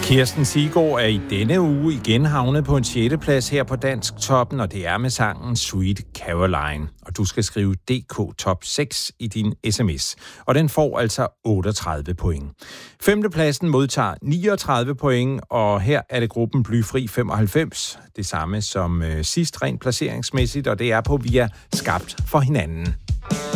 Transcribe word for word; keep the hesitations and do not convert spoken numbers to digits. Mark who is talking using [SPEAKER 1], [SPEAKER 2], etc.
[SPEAKER 1] Kirsten Siggaard er i denne uge igen havnet på en sjette plads her på Dansk Toppen, og det er med sangen Sweet Caroline. Og du skal skrive D K Top seks i din sms, og den får altså otteogtredive point. Femtepladsen modtager niogtredive point, og her er det gruppen Blyfri femoghalvfems. Det samme som øh, sidst rent placeringsmæssigt, og det er på Vi er skabt for hinanden.